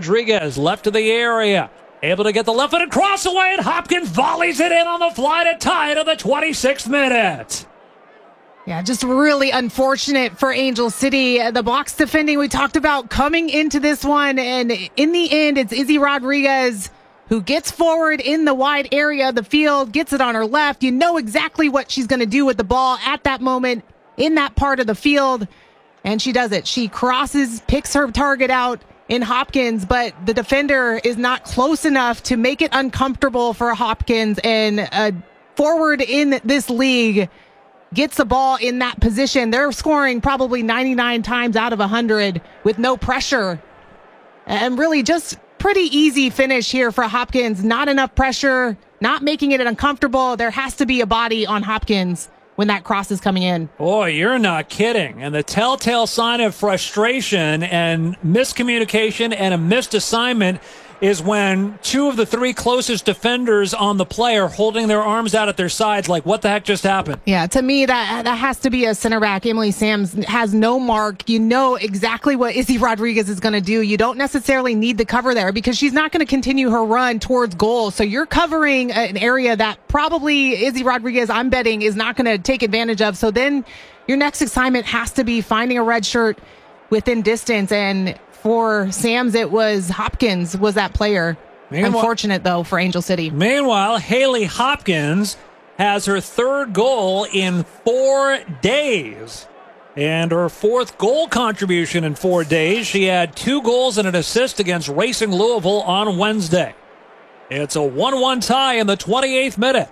Rodriguez left of the area. Able to get the left-footed cross away, and Hopkins volleys it in on the fly to tie it in the 26th minute. Yeah, just really unfortunate for Angel City. The box defending we talked about coming into this one, and in the end, it's Izzy Rodriguez who gets forward in the wide area of the field, gets it on her left. You know exactly what she's going to do with the ball at that moment in that part of the field, and she does it. She crosses, picks her target out in Hopkins, but the defender is not close enough to make it uncomfortable for Hopkins, and forward in this league gets the ball in that position. They're scoring probably 99 times out of 100 with no pressure, and really just pretty easy finish here for Hopkins. Not enough pressure, not making it uncomfortable. There has to be a body on Hopkins when that cross is coming in. Boy, you're not kidding. And the telltale sign of frustration and miscommunication and a missed assignment is when two of the three closest defenders on the play are holding their arms out at their sides like, what the heck just happened? Yeah, to me, that has to be a center back. Emily Sams has no mark. You know exactly what Izzy Rodriguez is going to do. You don't necessarily need the cover there because she's not going to continue her run towards goal. So you're covering an area that probably Izzy Rodriguez, I'm betting, is not going to take advantage of. So then your next assignment has to be finding a red shirt within distance, and for Sams, it was Hopkins was that player. Unfortunate, though, for Angel City. Meanwhile, Haley Hopkins has her third goal in 4 days and her fourth goal contribution in 4 days. She had 2 goals and an assist against Racing Louisville on Wednesday. It's a 1-1 tie in the 28th minute.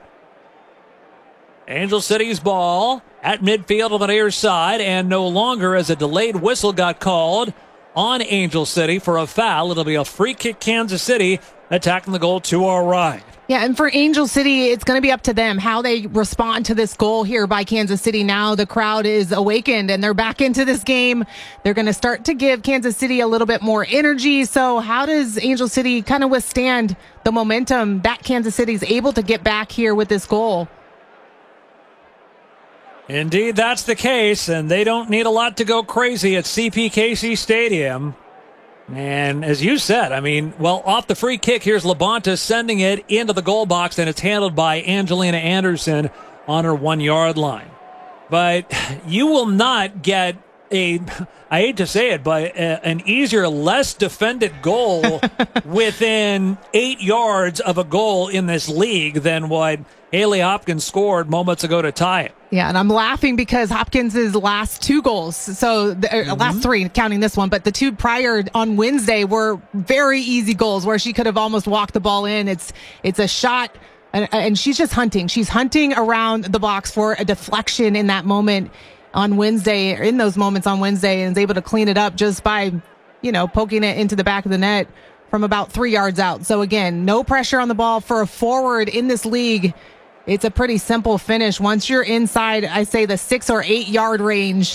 Angel City's ball at midfield on the near side, and no longer as a delayed whistle got called on Angel City for a foul. It'll be a free kick, Kansas City attacking the goal to our right. Yeah, and for Angel City, it's going to be up to them how they respond to this goal here by Kansas City. Now the crowd is awakened and they're back into this game. They're going to start to give Kansas City a little bit more energy. So how does Angel City kind of withstand the momentum that Kansas City is able to get back here with this goal? Indeed, that's the case, and they don't need a lot to go crazy at CPKC Stadium. And as you said, I mean, well, off the free kick, here's Labonta sending it into the goal box, and it's handled by Angelina Anderson on her 1 yard line. But you will not get I hate to say it, but an easier, less defended goal within 8 yards of a goal in this league than what Haley Hopkins scored moments ago to tie it. Yeah, and I'm laughing because Hopkins' last 2 goals, so last 3, counting this one, but the 2 prior on Wednesday were very easy goals where she could have almost walked the ball in. It's a shot, and she's just hunting. She's hunting around the box for a deflection in that moment on Wednesday, in those moments on Wednesday, and is able to clean it up just by, poking it into the back of the net from about 3 yards out. So again, no pressure on the ball for a forward in this league. It's a pretty simple finish. Once you're inside, I say the 6 or 8 yard range.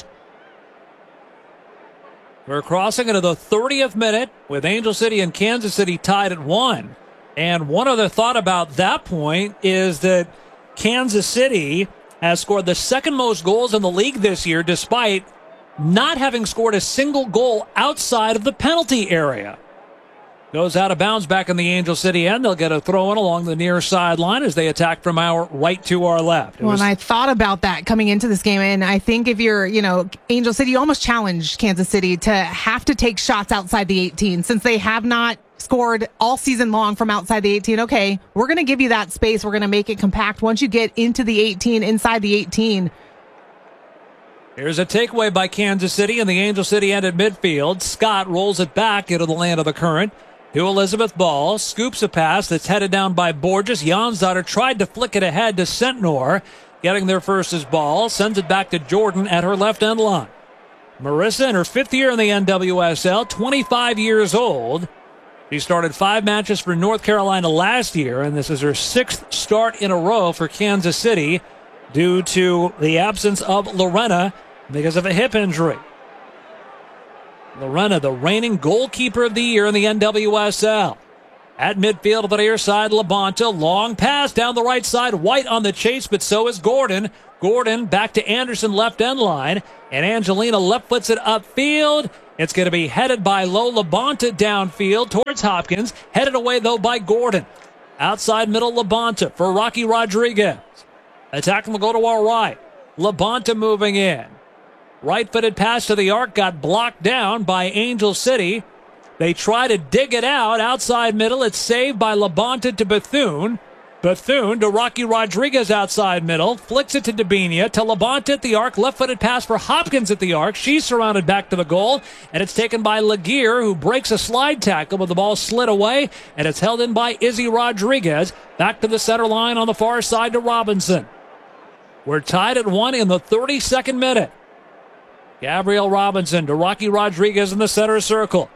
We're crossing into the 30th minute with Angel City and Kansas City tied at 1. And one other thought about that point is that Kansas City has scored the second most goals in the league this year, despite not having scored a single goal outside of the penalty area. Goes out of bounds back in the Angel City end. They'll get a throw in along the near sideline as they attack from our right to our left. And I thought about that coming into this game, and I think if you're, Angel City, you almost challenge Kansas City to have to take shots outside the 18 since they have not scored all season long from outside the 18. Okay, we're going to give you that space. We're going to make it compact. Once you get into the 18, inside the 18. Here's a takeaway by Kansas City in the Angel City end at midfield. Scott rolls it back into the land of the current to Elizabeth Ball. Scoops a pass that's headed down by Borges. Jansdottir tried to flick it ahead to Sentnor. Getting there first is Ball. Sends it back to Jordan at her left end line. Marissa in her 5th year in the NWSL, 25 years old. She started 5 matches for North Carolina last year, and this is her 6th start in a row for Kansas City due to the absence of Lorena because of a hip injury. Lorena, the reigning goalkeeper of the year in the NWSL. At midfield of the near side, Labonta. Long pass down the right side. White on the chase, but so is Gordon. Gordon back to Anderson, left end line. And Angelina left foots it upfield. It's going to be headed by Lola Labonta downfield towards Hopkins. Headed away, though, by Gordon. Outside middle, Labonta for Rocky Rodriguez. Attacking will go to our right. Labonta moving in. Right-footed pass to the arc got blocked down by Angel City. They try to dig it out. Outside middle, it's saved by Labonta to Bethune. Bethune to Rocky Rodriguez outside middle. Flicks it to Dabinia. To Labonta at the arc. Left-footed pass for Hopkins at the arc. She's surrounded back to the goal. And it's taken by Laguerre, who breaks a slide tackle, but the ball slid away. And it's held in by Izzy Rodriguez. Back to the center line on the far side to Robinson. We're tied at 1 in the 32nd minute. Gabrielle Robinson to Rocky Rodriguez in the center circle.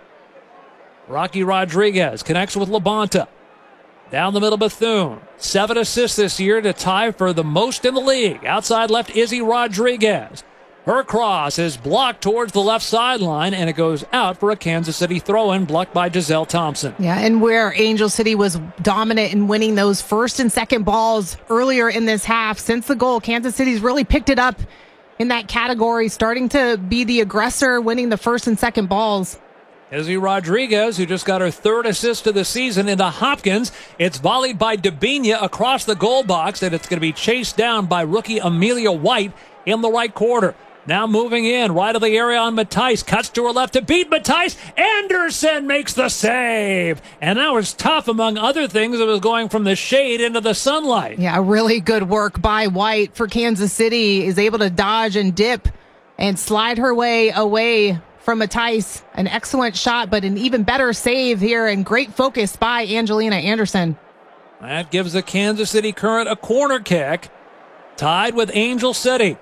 Rocky Rodriguez connects with Labonta. Down the middle, Bethune. 7 assists this year to tie for the most in the league. Outside left, Izzy Rodriguez. Her cross is blocked towards the left sideline, and it goes out for a Kansas City throw-in, blocked by Giselle Thompson. Yeah, and where Angel City was dominant in winning those first and second balls earlier in this half, since the goal, Kansas City's really picked it up in that category, starting to be the aggressor, winning the first and second balls. Izzy Rodriguez, who just got her 3rd assist of the season, into Hopkins. It's volleyed by Dabinia across the goal box, and it's going to be chased down by rookie Amelia White in the right quarter. Now moving in, right of the area on Matthijs. Cuts to her left to beat Matthijs. Anderson makes the save. And that was tough, among other things. It was going from the shade into the sunlight. Yeah, really good work by White for Kansas City. Is able to dodge and dip and slide her way away from Matthijs. An excellent shot, but an even better save here, and great focus by Angelina Anderson. That gives the Kansas City Current a corner kick, tied with Angel City.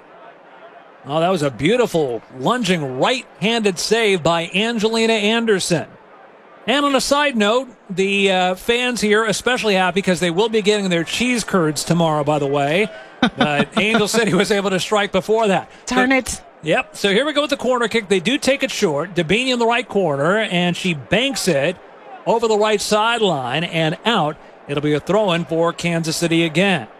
Oh, that was a beautiful lunging right-handed save by Angelina Anderson. And on a side note, the fans here especially happy because they will be getting their cheese curds tomorrow, by the way. But Angel City was able to strike before that. Darn it. Yep, so here we go with the corner kick. They do take it short. Dabinia in the right corner, and she banks it over the right sideline and out. It'll be a throw-in for Kansas City again.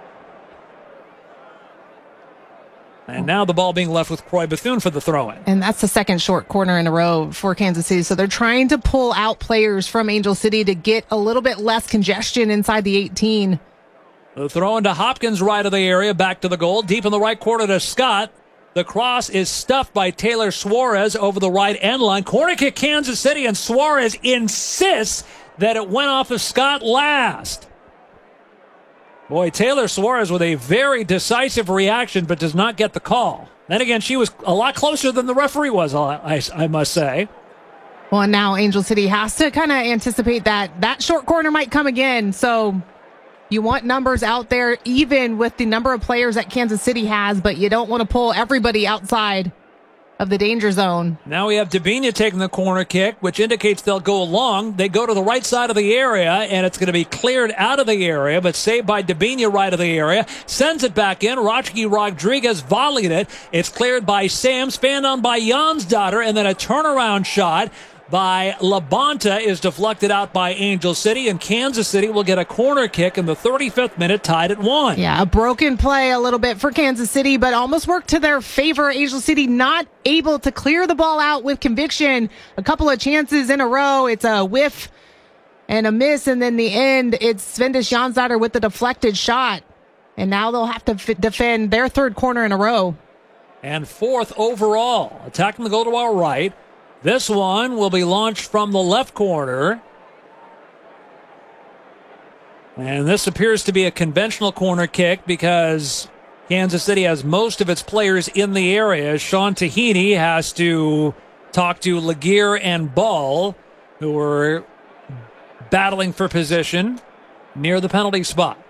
And now the ball being left with Croy Bethune for the throw-in. And that's the second short corner in a row for Kansas City. So they're trying to pull out players from Angel City to get a little bit less congestion inside the 18. The throw-in to Hopkins, right of the area, back to the goal. Deep in the right corner to Scott. The cross is stuffed by Taylor Suarez over the right end line. Corner kick Kansas City, and Suarez insists that it went off of Scott last. Boy, Taylor Suarez with a very decisive reaction, but does not get the call. Then again, she was a lot closer than the referee was, I must say. Well, and now Angel City has to kind of anticipate that short corner might come again. So you want numbers out there, even with the number of players that Kansas City has, but you don't want to pull everybody outside of the danger zone. Now we have Dabinia taking the corner kick, which indicates they'll go long. They go to the right side of the area, and it's going to be cleared out of the area, but saved by Dabinia right of the area. Sends it back in. Rocky Rodriguez volleyed it. It's cleared by Sam, spanned on by Jansdotter, and then a turnaround shot by Labonta is deflected out by Angel City, and Kansas City will get a corner kick in the 35th minute, tied at 1. Yeah, a broken play a little bit for Kansas City, but almost worked to their favor. Angel City not able to clear the ball out with conviction. A couple of chances in a row. It's a whiff and a miss, and then the end, it's Svendis Jansdotter with the deflected shot. And now they'll have to defend their 3rd corner in a row. And 4th overall. Attacking the goal to our right. This one will be launched from the left corner. And this appears to be a conventional corner kick because Kansas City has most of its players in the area. Sean Tahini has to talk to Laguerre and Ball, who are battling for position near the penalty spot.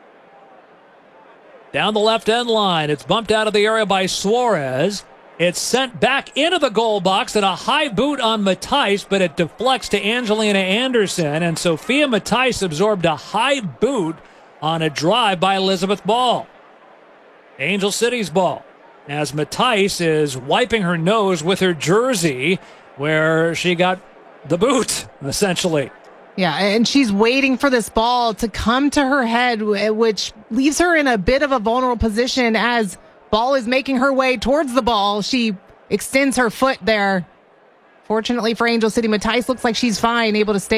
Down the left end line, it's bumped out of the area by Suarez. It's sent back into the goal box and a high boot on Matthijs, but it deflects to Angelina Anderson, and Sophia Matthijs absorbed a high boot on a drive by Elizabeth Ball. Angel City's ball, as Matthijs is wiping her nose with her jersey where she got the boot, essentially. Yeah, and she's waiting for this ball to come to her head, which leaves her in a bit of a vulnerable position as Ball is making her way towards the ball. She extends her foot there Fortunately for Angel City, Matthijs looks like she's fine, able to stay